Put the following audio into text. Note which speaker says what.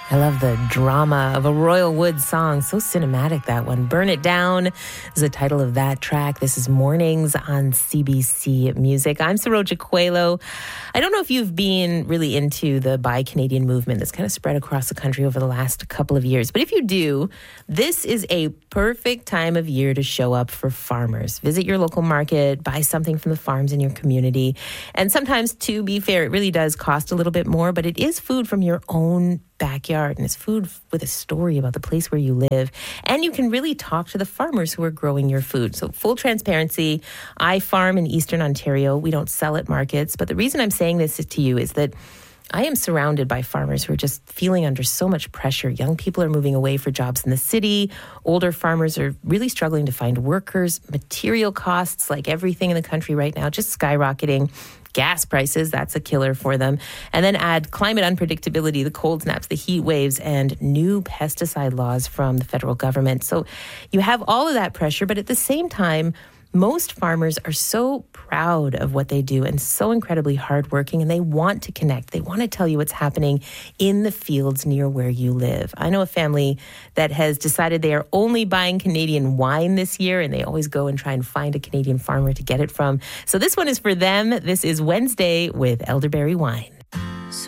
Speaker 1: I love the drama of a Royal Wood song. So cinematic, that one. Burn It Down is the title of that track. This is Mornings on CBC Music. I'm Saroja Coelho. I don't know if you've been really into the Buy Canadian movement that's kind of spread across the country over the last couple of years. But if you do, this is a perfect time of year to show up for farmers. Visit your local market, buy something from the farms in your community. And sometimes, to be fair, it really does cost a little bit more, but it is food from your own backyard, and it's food with a story about the place where you live. And you can really talk to the farmers who are growing your food. So full transparency, I farm in Eastern Ontario. We don't sell at markets. But the reason I'm saying this to you is that I am surrounded by farmers who are just feeling under so much pressure. Young people are moving away for jobs in the city. Older farmers are really struggling to find workers. Material costs, like everything in the country right now, just skyrocketing. Gas prices, that's a killer for them. And then add climate unpredictability, the cold snaps, the heat waves, and new pesticide laws from the federal government. So you have all of that pressure, but at the same time, most farmers are so proud of what they do and so incredibly hardworking, and they want to connect. They want to tell you what's happening in the fields near where you live. I know a family that has decided they are only buying Canadian wine this year, and they always go and try and find a Canadian farmer to get it from. So this one is for them. This is Wednesday with Elderberry Wine.